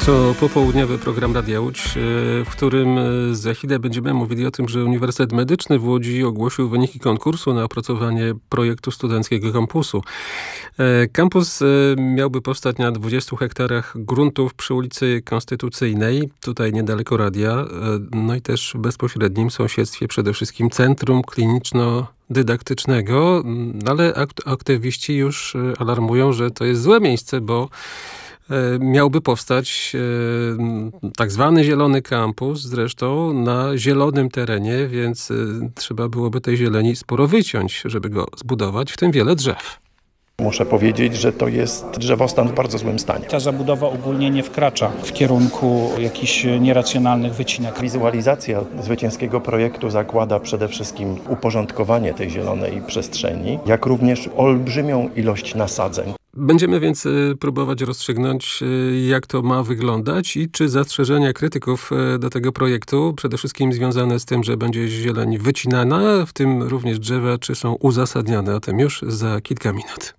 To popołudniowy program Radia Łódź, w którym za chwilę będziemy mówili o tym, że Uniwersytet Medyczny w Łodzi ogłosił wyniki konkursu na opracowanie projektu studenckiego kampusu. Kampus miałby powstać na 20 hektarach gruntów przy ulicy Konstytucyjnej, tutaj niedaleko radia, no i też w bezpośrednim sąsiedztwie przede wszystkim centrum kliniczno-dydaktycznego, ale aktywiści już alarmują, że to jest złe miejsce, bo miałby powstać tak zwany zielony kampus, zresztą na zielonym terenie, więc trzeba byłoby tej zieleni sporo wyciąć, żeby go zbudować, w tym wiele drzew. Muszę powiedzieć, że to jest drzewostan w bardzo złym stanie. Ta zabudowa ogólnie nie wkracza w kierunku jakichś nieracjonalnych wycinek. Wizualizacja zwycięskiego projektu zakłada przede wszystkim uporządkowanie tej zielonej przestrzeni, jak również olbrzymią ilość nasadzeń. Będziemy więc próbować rozstrzygnąć, jak to ma wyglądać i czy zastrzeżenia krytyków do tego projektu, przede wszystkim związane z tym, że będzie zieleń wycinana, w tym również drzewa, czy są uzasadnione. O tym już za kilka minut.